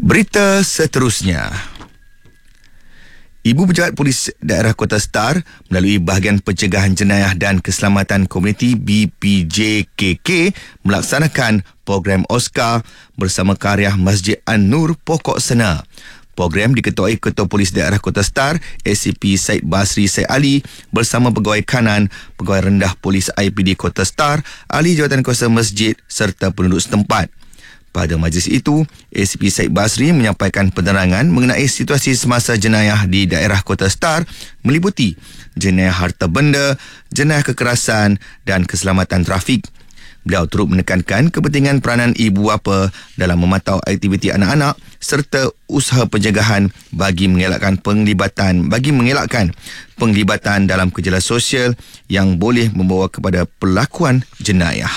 Berita seterusnya. Ibu Pejabat Polis Daerah Kota Star melalui Bahagian Pencegahan Jenayah dan Keselamatan Komuniti BPJKK melaksanakan program Oscar bersama karya Masjid An-Nur Pokok Sena. Program diketuai Ketua Polis Daerah Kota Star ACP Syed Basri Syed Ali bersama Pegawai Kanan, Pegawai Rendah Polis IPD Kota Star, Ahli Jawatankuasa Masjid serta penduduk setempat. Pada majlis itu, ACP Syed Basri menyampaikan penerangan mengenai situasi semasa jenayah di daerah Kota Star meliputi jenayah harta benda, jenayah kekerasan dan keselamatan trafik. Beliau turut menekankan kepentingan peranan ibu bapa dalam memantau aktiviti anak-anak serta usaha pencegahan bagi mengelakkan penglibatan dalam kejadian sosial yang boleh membawa kepada pelakuan jenayah.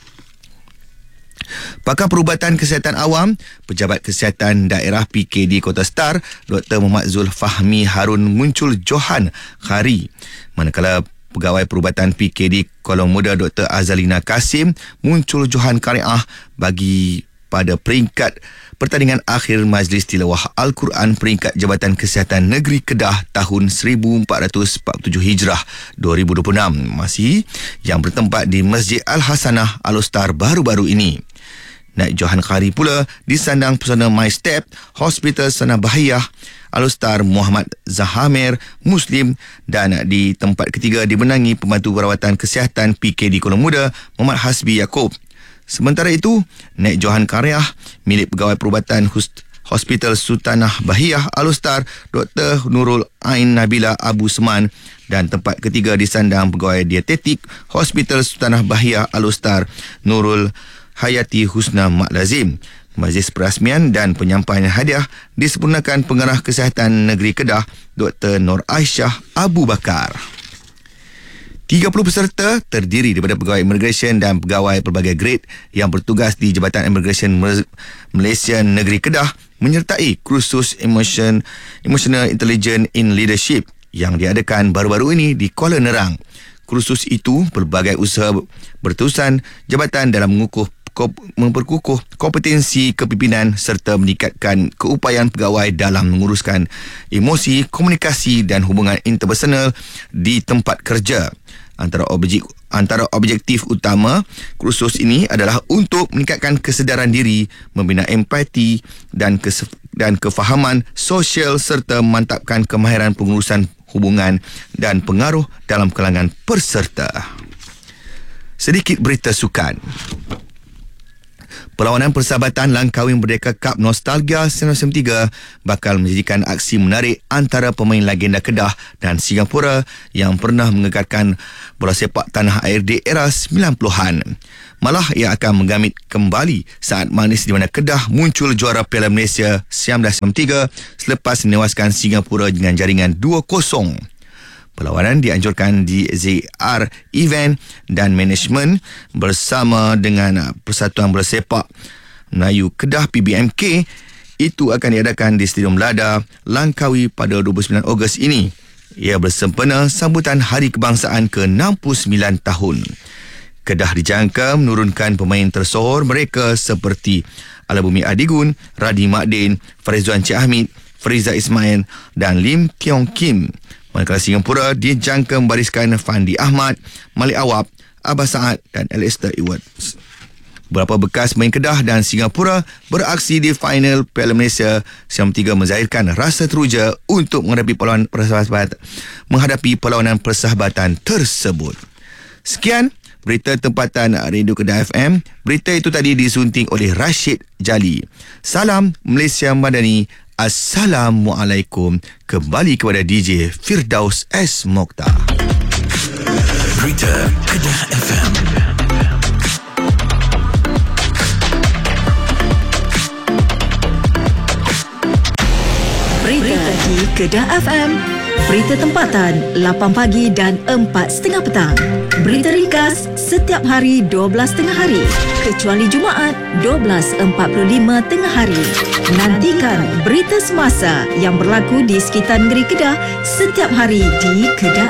Pakar Perubatan Kesihatan Awam, Pejabat Kesihatan Daerah PKD Kota Star, Dr. Muhammad Zulfahmi Harun Muncul Johan Khari. Manakala Pegawai Perubatan PKD Kolong Muda Dr. Azalina Kasim Muncul Johan Kariah bagi pada peringkat pertandingan akhir Majlis Tilawah Al-Quran peringkat Jabatan Kesihatan Negeri Kedah tahun 1447 Hijrah 2026 masih yang bertempat di Masjid Al-Hasanah Al-Ustar baru-baru ini. Naib Johan Khari pula disandang pesona MyStep Hospital Sanah Bahiyah Al-Ustar Muhammad Zahamir Muslim dan di tempat ketiga dibenangi Pembantu Perawatan Kesihatan PKD Kolong Muda Muhammad Hasbi Yaakob. Sementara itu, Naib Johan Kariah milik Pegawai Perubatan Hospital Sultanah Bahiyah Al-Ustar Dr. Nurul Ain Nabila Abu Seman dan tempat ketiga disandang Pegawai Dietetik Hospital Sultanah Bahiyah Al-Ustar Nurul Hayati Husna Mak Lazim. Majlis perasmian dan penyampaian hadiah disempurnakan Pengarah Kesihatan Negeri Kedah Dr. Nur Aisyah Abu Bakar. 30 peserta terdiri daripada pegawai immigration dan pegawai pelbagai grade yang bertugas di Jabatan Immigration Malaysia Negeri Kedah menyertai kursus Emotional Intelligence in Leadership yang diadakan baru-baru ini di Kuala Nerang. Kursus itu pelbagai usaha berterusan jabatan dalam memperkukuh kompetensi kepimpinan serta meningkatkan keupayaan pegawai dalam menguruskan emosi, komunikasi dan hubungan interpersonal di tempat kerja. Antara objektif utama kursus ini adalah untuk meningkatkan kesedaran diri, membina empati dan kefahaman sosial serta memantapkan kemahiran pengurusan hubungan dan pengaruh dalam kalangan peserta. Sedikit berita sukan. Perlawanan Persahabatan Langkawi Merdeka Cup Nostalgia 1993 bakal menjadikan aksi menarik antara pemain legenda Kedah dan Singapura yang pernah mengekalkan bola sepak tanah air di era 90-an. Malah ia akan menggamit kembali saat manis di mana Kedah muncul juara Piala Malaysia 1993 selepas menewaskan Singapura dengan jaringan 2-0. Perlawanan dianjurkan di ZR Event dan Management bersama dengan Persatuan Bola Sepak Melayu Kedah PBMK. Itu akan diadakan di Stadium Lada, Langkawi pada 29 Ogos ini. Ia bersempena sambutan Hari Kebangsaan ke-69 tahun. Kedah dijangka menurunkan pemain tersohor mereka seperti Alabumi Adigun, Radi Makdin, Farizuan Cik Hamid, Friza Ismail dan Lim Tiong Kim. Manakala Singapura dijangka membariskan Fandi Ahmad, Malik Awab, Abah Saad dan Alistair Edwards. Beberapa bekas main Kedah dan Singapura beraksi di final Piala Malaysia 93 menzahirkan rasa teruja untuk menghadapi perlawanan persahabatan tersebut. Sekian berita tempatan Radio Kedah FM. Berita itu tadi disunting oleh Rashid Jali. Salam Malaysia Madani. Assalamualaikum. Kembali kepada DJ Firdaus S. Mokhtar. Berita Kedah FM. Berita di Kedah FM. Berita tempatan 8 pagi dan 4.30 petang. Berita ringkas setiap hari 12.30 hari kecuali Jumaat 12.45 tengah hari. Nantikan berita semasa yang berlaku di sekitar negeri Kedah setiap hari di Kedah